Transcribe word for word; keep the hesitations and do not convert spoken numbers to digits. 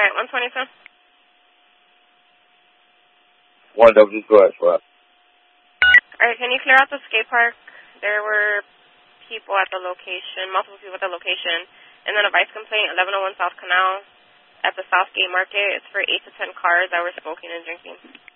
All right, one twenty-two. one W two X, right? All right, can you clear out the skate park? There were people at the location, multiple people at the location, and then a vice complaint, eleven oh one South Canal at the Southgate Market. It's for eight to ten cars that were smoking and drinking.